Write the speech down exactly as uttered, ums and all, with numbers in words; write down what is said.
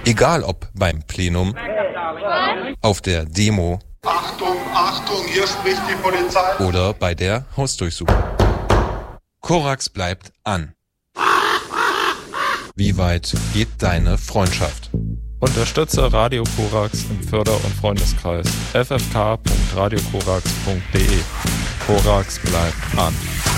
Egal ob beim Plenum, auf der Demo, Achtung, Achtung, hier spricht die Polizei. Oder bei der Hausdurchsuchung. Korax bleibt an. Wie weit geht deine Freundschaft? Unterstütze Radio Korax im Förder- und Freundeskreis. f f k punkt radio korax punkt d e. Korax bleibt an.